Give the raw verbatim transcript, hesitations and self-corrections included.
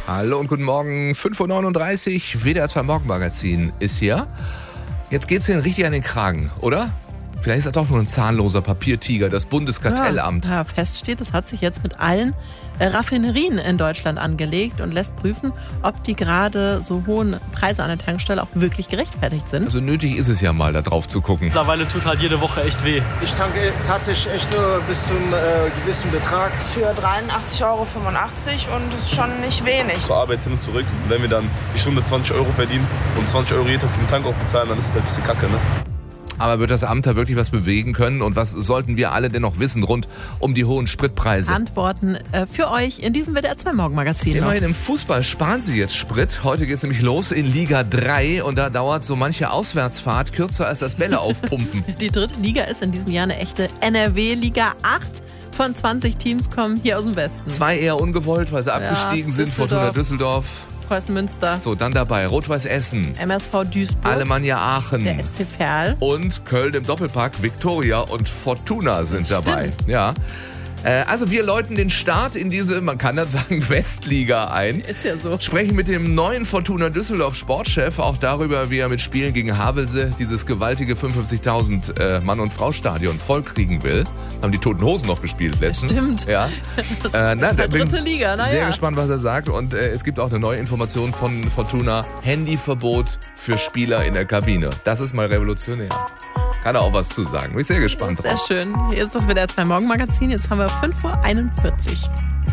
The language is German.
Hallo und guten Morgen, fünf Uhr neununddreißig, W D R zwei Morgenmagazin ist hier. Jetzt geht's Ihnen richtig an den Kragen, oder? Vielleicht ist das doch nur ein zahnloser Papiertiger, das Bundeskartellamt. Ja, ja, fest steht, das hat sich jetzt mit allen äh, Raffinerien in Deutschland angelegt und lässt prüfen, ob die gerade so hohen Preise an der Tankstelle auch wirklich gerechtfertigt sind. Also nötig ist es ja mal, da drauf zu gucken. Mittlerweile tut halt jede Woche echt weh. Ich tanke tatsächlich echt nur bis zum äh, gewissen Betrag. Für dreiundachtzig Euro fünfundachtzig und das ist schon nicht wenig. Zur Arbeit hin und zurück. Und wenn wir dann die Stunde zwanzig Euro verdienen und zwanzig Euro jeder für den Tank auch bezahlen, dann ist es halt ein bisschen kacke, ne? Aber wird das Amt da wirklich was bewegen können? Und was sollten wir alle denn noch wissen rund um die hohen Spritpreise? Antworten äh, für euch in diesem W D R zwei Morgenmagazin. Immerhin im Fußball sparen sie jetzt Sprit. Heute geht es nämlich los in Liga drei und da dauert so manche Auswärtsfahrt kürzer als das Bälle aufpumpen. Die dritte Liga ist in diesem Jahr eine echte N R W-Liga. Acht von zwanzig Teams kommen hier aus dem Westen. Zwei eher ungewollt, weil sie abgestiegen ja, sind. Fortuna Düsseldorf. Preußen Münster. So, dann dabei Rot-Weiß Essen. M S V Duisburg. Alemannia Aachen. Der S C Verl. Und Köln im Doppelpack. Viktoria und Fortuna sind Stimmt. dabei. Ja. Also wir läuten den Start in diese, man kann dann sagen, Westliga ein. Ist ja so. Sprechen mit dem neuen Fortuna Düsseldorf Sportchef auch darüber, wie er mit Spielen gegen Havelse dieses gewaltige fünfundfünfzigtausend äh, Mann- und Frau-Stadion vollkriegen will. Haben die Toten Hosen noch gespielt letztens. Stimmt. Ja. Äh, na, das ist bin dritte Liga, naja. Sehr gespannt, was er sagt. Und äh, es gibt auch eine neue Information von Fortuna. Handyverbot für Spieler in der Kabine. Das ist mal revolutionär. Kann er auch was zu sagen. Bin ich sehr gespannt Sehr drauf. schön. Hier ist das W D R zwei Morgenmagazin. Jetzt haben wir fünf Uhr einundvierzig.